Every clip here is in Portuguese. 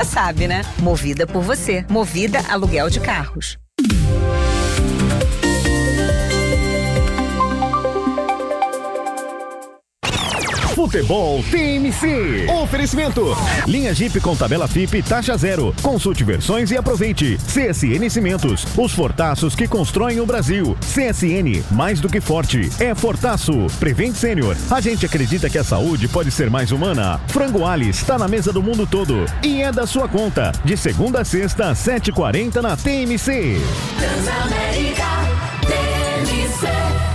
sabe, né? Movida por você. Movida Aluguel de Carros. Futebol TMC. Oferecimento. Linha Jeep com tabela FIP taxa zero. Consulte versões e aproveite. CSN Cimentos. Os fortaços que constroem o Brasil. CSN, mais do que forte, é fortaço. Prevent Sênior. A gente acredita que a saúde pode ser mais humana. Frango Ali está na mesa do mundo todo. E é da sua conta. De segunda a sexta, 7h40 na TMC. Transamérica TMC.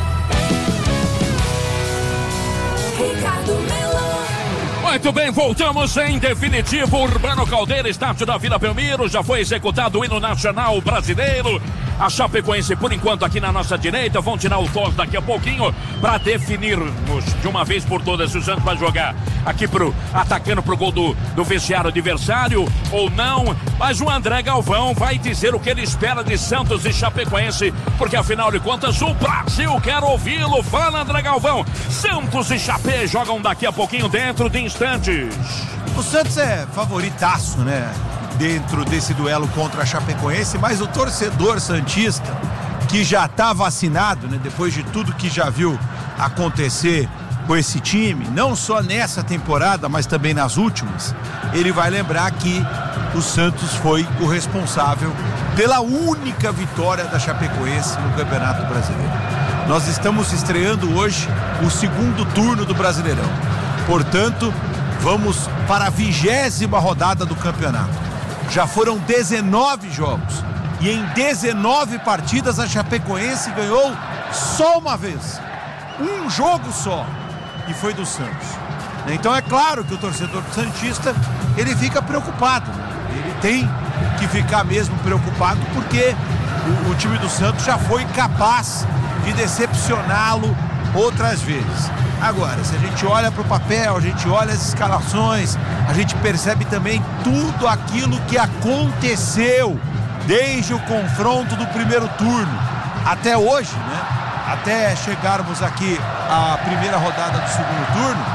Muito bem, voltamos em definitivo. Urbano Caldeira, estádio da Vila Belmiro. Já foi executado o hino nacional brasileiro. A Chapecoense, por enquanto, aqui na nossa direita. Vão tirar o toque daqui a pouquinho para definirmos de uma vez por todas se o Santos vai jogar aqui atacando pro gol do vestiário adversário ou não. Mas o André Galvão vai dizer o que ele espera de Santos e Chapecoense, porque afinal de contas o Brasil quer ouvi-lo. Fala, André Galvão. Santos e Chape jogam daqui a pouquinho, dentro de instantes. O Santos é favoritaço, né? Dentro desse duelo contra a Chapecoense, mas o torcedor santista, que já está vacinado, né? Depois de tudo que já viu acontecer com esse time, não só nessa temporada, mas também nas últimas, ele vai lembrar que o Santos foi o responsável pela única vitória da Chapecoense no Campeonato Brasileiro. Nós estamos estreando hoje o segundo turno do Brasileirão. Portanto, vamos para a 20ª rodada do campeonato. Já foram 19 jogos e em 19 partidas a Chapecoense ganhou só uma vez. Um jogo só, e foi do Santos. Então é claro que o torcedor santista, ele fica preocupado. Ele tem que ficar mesmo preocupado porque o time do Santos já foi capaz de decepcioná-lo outras vezes. Agora, se a gente olha para o papel, a gente olha as escalações, a gente percebe também tudo aquilo que aconteceu desde o confronto do primeiro turno até hoje, né? Até chegarmos aqui à primeira rodada do segundo turno,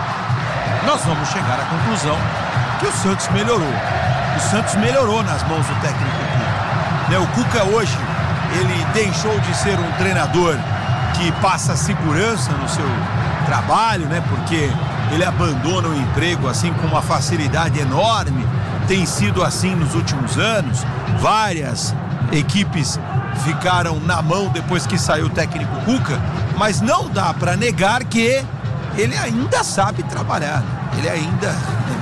nós vamos chegar à conclusão que o Santos melhorou. O Santos melhorou nas mãos do técnico Cuca. O Cuca hoje, ele deixou de ser um treinador que passa segurança no seu trabalho, né? Porque ele abandona o emprego assim com uma facilidade enorme. Tem sido assim nos últimos anos. Várias equipes ficaram na mão depois que saiu o técnico Cuca, mas não dá para negar que ele ainda sabe trabalhar. Ele ainda,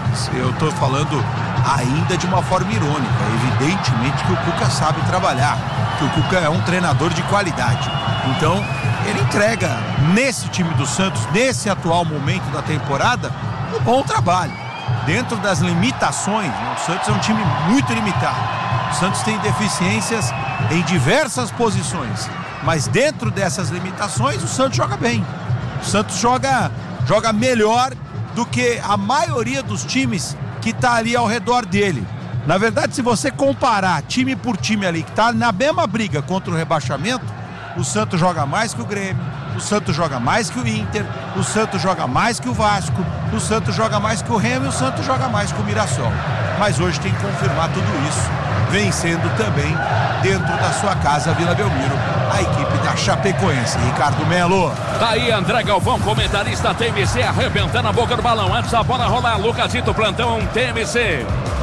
eu estou falando ainda de uma forma irônica, evidentemente que o Cuca sabe trabalhar, que o Cuca é um treinador de qualidade. Então, ele entrega nesse time do Santos, nesse atual momento da temporada, um bom trabalho. Dentro das limitações, né? O Santos é um time muito limitado. O Santos tem deficiências em diversas posições, mas dentro dessas limitações, o Santos joga bem. O Santos joga melhor do que a maioria dos times que está ali ao redor dele. Na verdade, se você comparar time por time ali, que está na mesma briga contra o rebaixamento, o Santos joga mais que o Grêmio, o Santos joga mais que o Inter, o Santos joga mais que o Vasco, o Santos joga mais que o Remo e o Santos joga mais que o Mirassol. Mas hoje tem que confirmar tudo isso, vencendo também dentro da sua casa, Vila Belmiro, a equipe da Chapecoense. Ricardo Melo. Tá aí André Galvão, comentarista TMC, arrebentando a boca do balão. Antes da bola rolar, Lucasito, plantão TMC.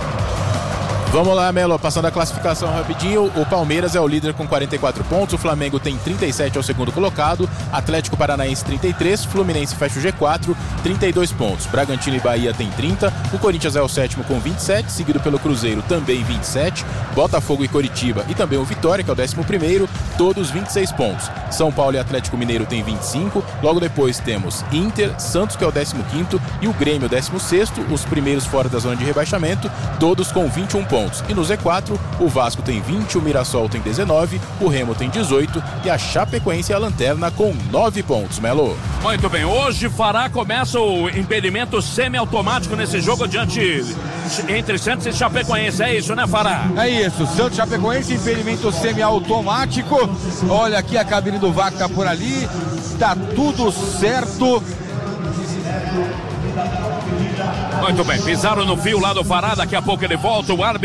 Vamos lá, Melo, passando a classificação rapidinho. O Palmeiras é o líder com 44 pontos, o Flamengo tem 37, é o segundo colocado, Atlético Paranaense 33, Fluminense fecha o G4, 32 pontos. Bragantino e Bahia tem 30, o Corinthians é o sétimo com 27, seguido pelo Cruzeiro também 27, Botafogo e Coritiba e também o Vitória, que é o 11º, todos 26 pontos. São Paulo e Atlético Mineiro tem 25, logo depois temos Inter, Santos, que é o 15º, e o Grêmio, 16º, os primeiros fora da zona de rebaixamento, todos com 21 pontos. E no Z4, o Vasco tem 20, o Mirassol tem 19, o Remo tem 18 e a Chapecoense é a lanterna com 9 pontos, Melo. Muito bem, hoje começa o impedimento semiautomático nesse jogo entre Santos e Chapecoense, é isso, né, Fará? É isso, Santos e Chapecoense, impedimento semiautomático. Olha aqui a cabine do VAR tá por ali, tá tudo certo. Muito bem, pisaram no fio lá do Fará, daqui a pouco ele volta, o árbitro